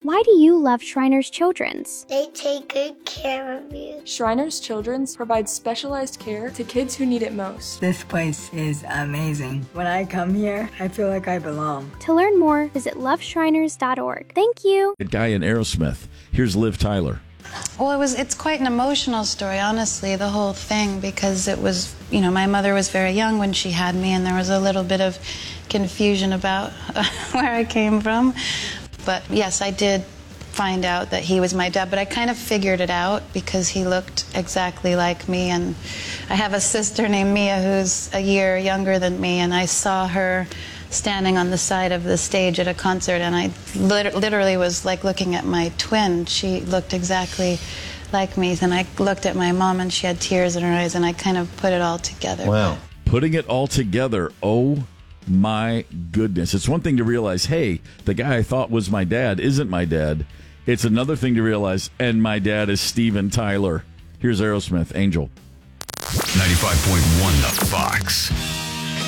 Why do you love Shriners Children's? They take good care of you. Shriners Children's provides specialized care to kids who need it most. This place is amazing. When I come here, I feel like I belong. To learn more, visit loveshriners.org. Thank you. That guy in Aerosmith. Here's Liv Tyler. Well, it's quite an emotional story, honestly, the whole thing, because it was, my mother was very young when she had me, and there was a little bit of confusion about where I came from. But yes, I did find out that he was my dad, but I kind of figured it out because he looked exactly like me. And I have a sister named Mia who's a year younger than me, and I saw her standing on the side of the stage at a concert, and I literally was like looking at my twin. She looked exactly like me. And I looked at my mom, and she had tears in her eyes, and I kind of put it all together. Wow. Putting it all together. Oh, my goodness. It's one thing to realize, hey, the guy I thought was my dad isn't my dad. It's another thing to realize, and my dad is Steven Tyler. Here's Aerosmith, Angel. 95.1 The Fox.